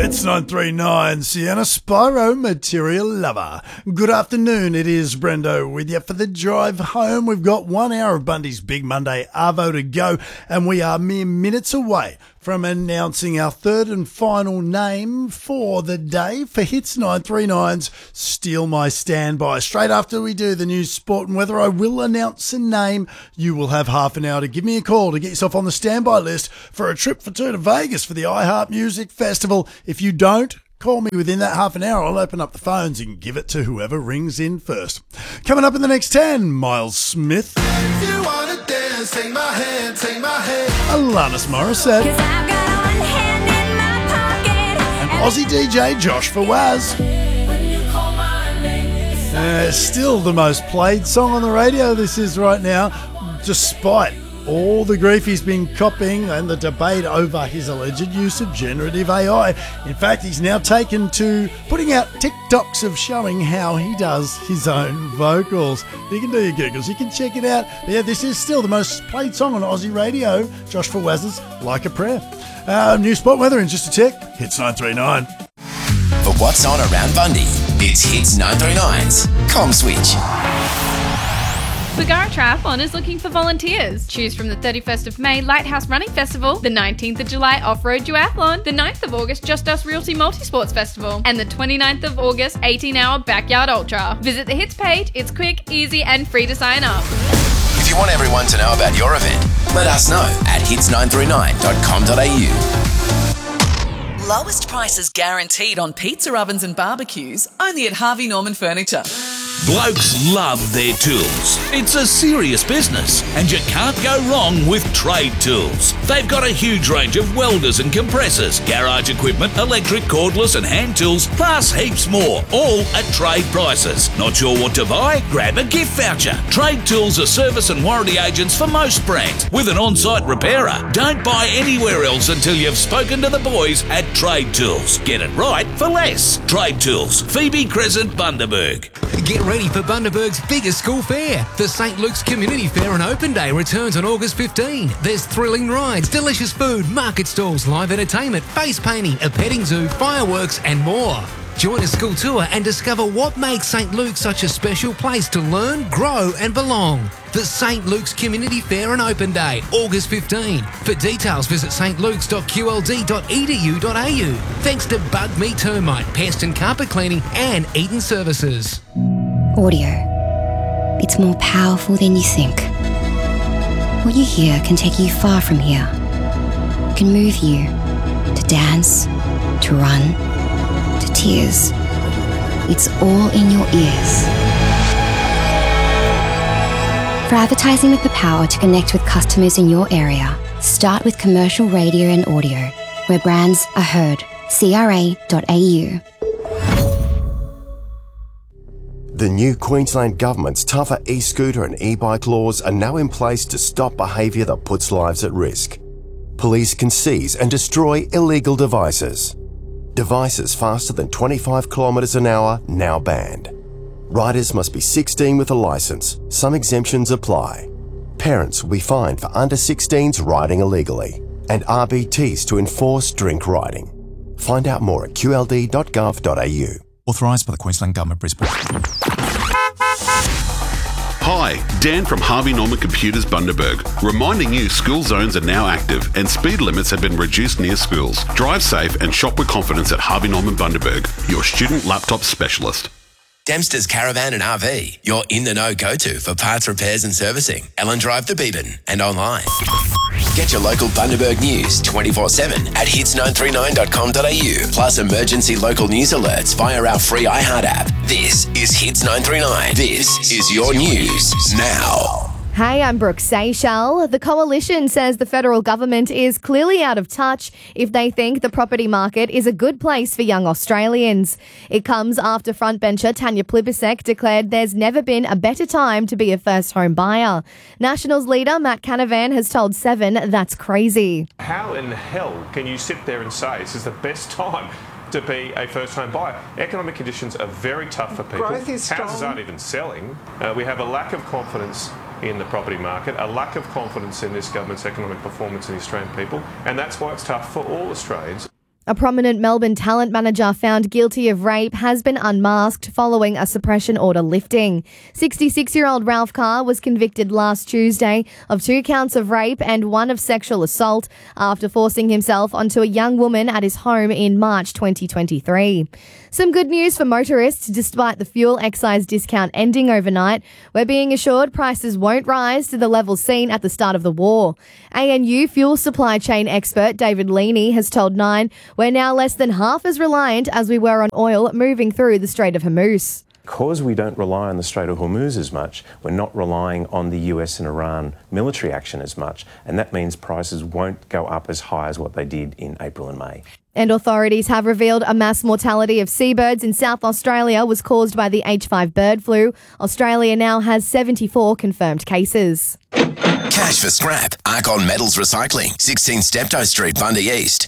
It's 939 Sienna Spyro, Material Lover. Good afternoon, it is Brendo with you for the drive home. We've got 1 hour of Bundy's Big Monday Arvo to go, and we are mere minutes away from announcing our third and final name for the day for Hits 939's Steal My Standby. Straight after we do the news, sport and weather, I will announce a name. You will have half an hour to give me a call to get yourself on the standby list for a trip for two to Vegas for the iHeart Music Festival. If you don't call me within that half an hour, I'll open up the phones and give it to whoever rings in first. Coming up in the next 10, Miles Smith. If you wanna dance, take my hand, take my hand. Alanis Morissette. 'Cause I've got one hand in my pocket. And Aussie DJ Josh Fawaz. When you call my name, Still the most played song on the radio, this is right now, despite all the grief he's been copying and the debate over his alleged use of generative AI. In fact, he's now taken to putting out TikToks of showing how he does his own vocals. You can do your Googles, you can check it out. But yeah, this is still the most played song on Aussie radio, Josh Fawaz's Like a Prayer. New spot weather in just a tick. Hits 939. For what's on around Bundy, it's Hits 939's Com Switch. Bargara Triathlon is looking for volunteers. Choose from the 31st of May Lighthouse Running Festival, the 19th of July Off-Road Duathlon, the 9th of August Just Us Realty Multisports Festival, and the 29th of August 18-hour Backyard Ultra. Visit the Hits page. It's quick, easy, and free to sign up. If you want everyone to know about your event, let us know at hits939.com.au. Lowest prices guaranteed on pizza ovens and barbecues, only at Harvey Norman Furniture. Blokes love their tools. It's a serious business, and you can't go wrong with Trade Tools. They've got a huge range of welders and compressors, garage equipment, electric, cordless and hand tools, plus heaps more, all at trade prices. Not sure what to buy? Grab a gift voucher. Trade Tools are service and warranty agents for most brands, with an on-site repairer. Don't buy anywhere else until you've spoken to the boys at Trade Tools. Get it right for less. Trade Tools, Phoebe Crescent, Bundaberg. Get ready for Bundaberg's biggest school fair. The St. Luke's Community Fair and Open Day returns on August 15. There's thrilling rides, delicious food, market stalls, live entertainment, face painting, a petting zoo, fireworks and more. Join a school tour and discover what makes St. Luke's such a special place to learn, grow and belong. The St. Luke's Community Fair and Open Day, August 15. For details, visit stlukes.qld.edu.au. Thanks to Bug Me Termite, Pest and Carpet Cleaning and Eaton Services. Audio. It's more powerful than you think. What you hear can take you far from here. It can move you to dance, to run, to tears. It's all in your ears. For advertising with the power to connect with customers in your area, start with commercial radio and audio, where brands are heard. CRA.au. The new Queensland Government's tougher e-scooter and e-bike laws are now in place to stop behaviour that puts lives at risk. Police can seize and destroy illegal devices. Devices faster than 25 kilometres an hour now banned. Riders must be 16 with a licence. Some exemptions apply. Parents will be fined for under 16s riding illegally, and RBTs to enforce drink riding. Find out more at qld.gov.au. Authorised by the Queensland Government, Brisbane. Hi, Dan from Harvey Norman Computers Bundaberg, reminding you school zones are now active and speed limits have been reduced near schools. Drive safe and shop with confidence at Harvey Norman Bundaberg, your student laptop specialist. Dempster's Caravan and RV, your in-the-know go-to for parts repairs and servicing. Ellen Drive to Beebyn and online. Get your local Bundaberg news 24/7 at hits939.com.au, plus emergency local news alerts via our free iHeart app. This is Hits 939. This is your news now. Hey, I'm Brooke Seychelles. The Coalition says the federal government is clearly out of touch if they think the property market is a good place for young Australians. It comes after frontbencher Tanya Plibersek declared there's never been a better time to be a first home buyer. Nationals leader Matt Canavan has told Seven that's crazy. How in the hell can you sit there and say this is the best time to be a first-home buyer? Economic conditions are very tough for people. Growth is strong. Houses aren't even selling. We have a lack of confidence in the property market, a lack of confidence in this government's economic performance in the Australian people, and that's why it's tough for all Australians. A prominent Melbourne talent manager found guilty of rape has been unmasked following a suppression order lifting. 66-year-old Ralph Carr was convicted last Tuesday of 2 counts of rape and 1 of sexual assault after forcing himself onto a young woman at his home in March 2023. Some good news for motorists despite the fuel excise discount ending overnight. We're being assured prices won't rise to the levels seen at the start of the war. ANU fuel supply chain expert David Leaney has told Nine, we're now less than half as reliant as we were on oil moving through the Strait of Hormuz. Because we don't rely on the Strait of Hormuz as much, we're not relying on the US and Iran military action as much, and that means prices won't go up as high as what they did in April and May. And authorities have revealed a mass mortality of seabirds in South Australia was caused by the H5 bird flu. Australia now has 74 confirmed cases. Cash for scrap. Arcon Metals Recycling, 16 Steptoe Street, Bundy East.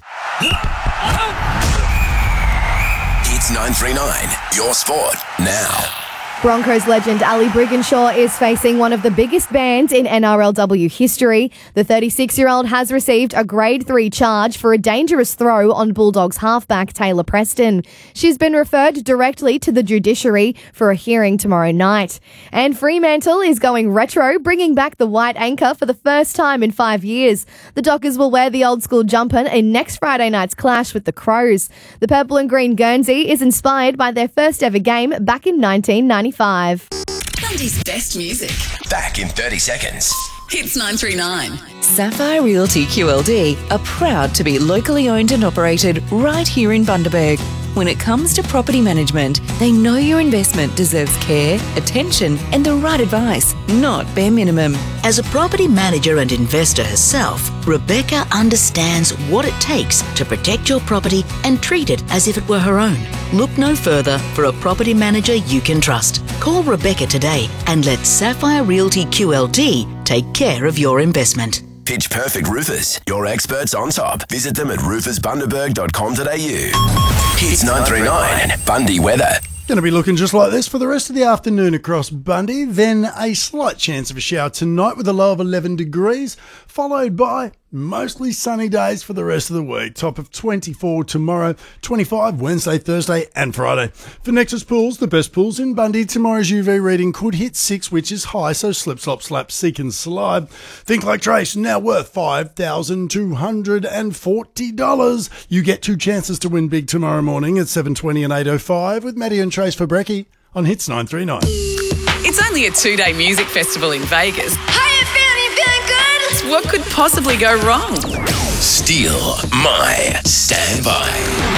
Hits 939. Your sport now. Broncos legend Ali Brigginshaw is facing one of the biggest bans in NRLW history. The 36-year-old has received a Grade 3 charge for a dangerous throw on Bulldogs halfback Taylor Preston. She's been referred directly to the judiciary for a hearing tomorrow night. And Fremantle is going retro, bringing back the white anchor for the first time in 5 years. The Dockers will wear the old-school jumper in next Friday night's clash with the Crows. The purple and green Guernsey is inspired by their first ever game back in 1995. Bundy's best music. Back in 30 seconds. Hits 939. Sapphire Realty QLD are proud to be locally owned and operated right here in Bundaberg. When it comes to property management, they know your investment deserves care, attention, and the right advice, not bare minimum. As a property manager and investor herself, Rebecca understands what it takes to protect your property and treat it as if it were her own. Look no further for a property manager you can trust. Call Rebecca today and let Sapphire Realty QLD take care of your investment. Pitch Perfect Roofers, your experts on top. Visit them at roofersbundaberg.com.au. Hits 939, Bundy weather. Going to be looking just like this for the rest of the afternoon across Bundy. Then a slight chance of a shower tonight with a low of 11 degrees, followed by mostly sunny days for the rest of the week. Top of 24 tomorrow, 25 Wednesday, Thursday and Friday. For Nexus Pools, the best pools in Bundy, tomorrow's UV reading could hit 6, which is high, so slip, slop, slap, seek and slide. Think Like Trace, now worth $5,240. You get 2 chances to win big tomorrow morning at 7:20 and 8:05 with Maddie and Trace for Brekkie on Hits 939. It's only a 2-day music festival in Vegas. How you feeling? You feeling good? What could possibly go wrong? Steal my standby.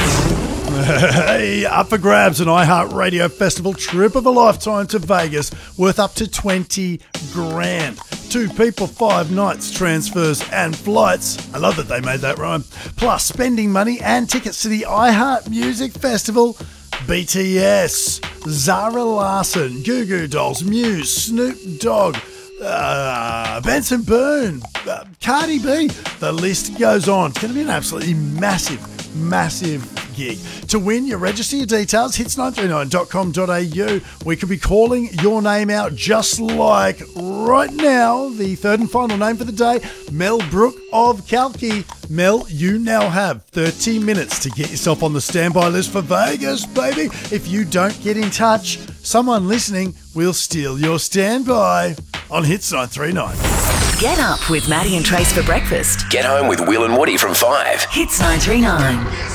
Hey, up for grabs, an iHeartRadio Festival trip of a lifetime to Vegas worth up to 20 grand. 2 people, 5 nights, transfers and flights. I love that they made that rhyme. Plus spending money and tickets to the iHeart Music Festival. BTS, Zara Larsson, Goo Goo Dolls, Muse, Snoop Dogg, Benson Boone, Cardi B. The list goes on. It's going to be an absolutely massive gig. To win, you register your details, hits939.com.au. We could be calling your name out just like right now. The third and final name for the day, Mel Brook of Kalki. Mel, you now have 30 minutes to get yourself on the standby list for Vegas, baby. If you don't get in touch, someone listening will steal your standby on Hits 939. Get up with Maddie and Trace for breakfast. Get home with Will and Woody from 5. Hits 939.